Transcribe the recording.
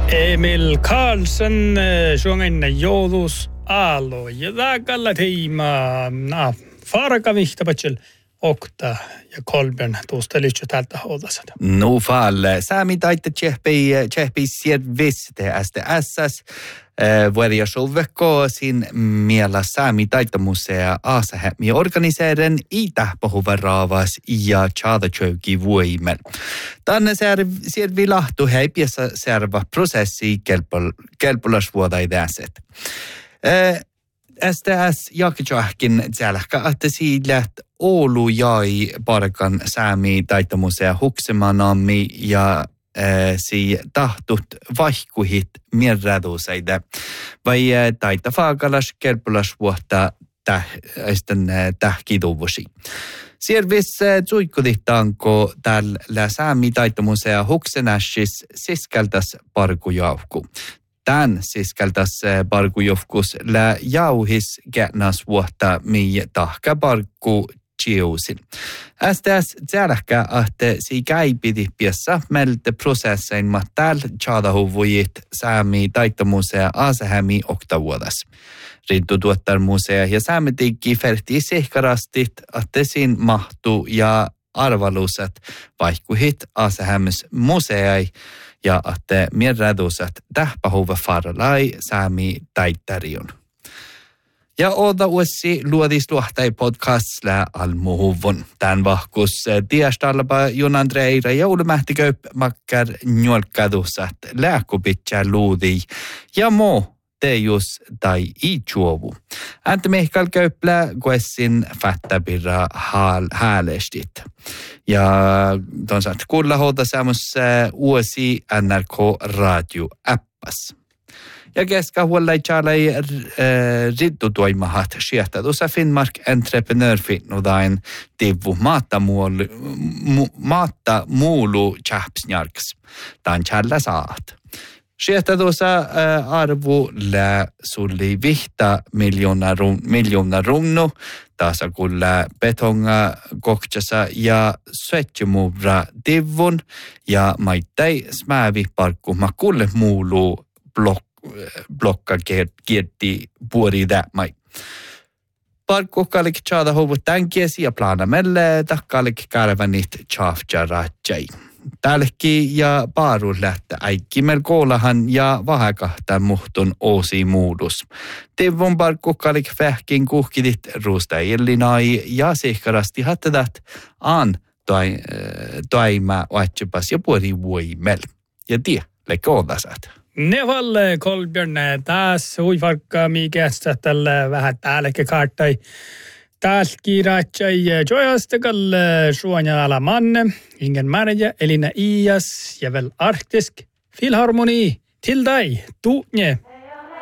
Emil Karlsson sjunger joulus alo ja tällä teema farka vihtapatsel okta ja kolben tuosta lyhtsä tältä holdasata. No fall sami taitte tsehpi sierviste STSS vuoria sovekko sin miela sami taitamusea asahemi organiseeren itäpohuvaravas ja chadachoki voimen. Tänne siervi lahtu heipiessä serva prosessi kelpolasvuodaitäiset. STS jakitjoahkin tsälähkä, että siitä Oulu jäi parkan sami taitamusea huksemanami ja si tahtut vaihkuhit mierräduseide. Vai taita faakalas kelpolasvuotta tähkiduvusi. Siervis tsuikkudittaanko tällä sami taitamusea huksenäsis siskeltäs parkujauhku. Tän siskeltäs parkujauhkus lä jauhis gätnas vuotta mi tahka parkku chiusin. STS tsälähkä, että si käipidi piessä meiltä prosessein ma täl chadahuvujit sami taitamusea asahämi oktavuodas. Rintu tuottar musea ja saametikki ferti sehkarastit, että siinä mahtuu ja arvaluset vaihkuhit asahämys museai ja että mierräduset tähpähuva farlai saami taittarion. Ja oda uussi luodisluhtai podcastla almuhuvun. Tän vahkus tiestalpa Junan Dreira ja uudemahtiköp makkar njolkadusat lääkupitsä luudi ja muu teijus tai ijuovu. Ante mehkal köplä kuessin fattabirra häälestit. Ja tonsat kuulla huolta saamus uusi NRK Radio appas. Ja keska huolai tjalai riddutoimahat sieltä. Tuossa Finnmark Entreprenörfinnudain tivu maatta muulu tjäpsnjarks. Tämän tjalla saat. Sieltä tuossa arvu lä sulli vihta miljoona runnu. Taasa kuulla betonga kokchasa ja sötjumuvra divun. Ja maittai smäävi parkku makulle muulu blokka kierti puori tämmöi. Parkkukalik tjada huvut tänkiesi ja planamelle takkalik kärvänit tjaftjaratsai. Tälki ja paaru lähtä äikkimel koolahan ja vahakahta muhtun oosi muudus. Tivun parkkukalik vähkin kuhkidit ruustaillinai ja sihkarasti hattedat aan toima oatjupas ja puori voimel. Ja tie, leikko odasat. Nevalle Kolbjörn taas huifarkka mikästä tällä vähän täälläkin kaartai. Taas kiiratsai joyastakal suonya alamanne, ingen märjä, Elina Ias ja väl Arktisk Filharmoni till dig, Tuutne.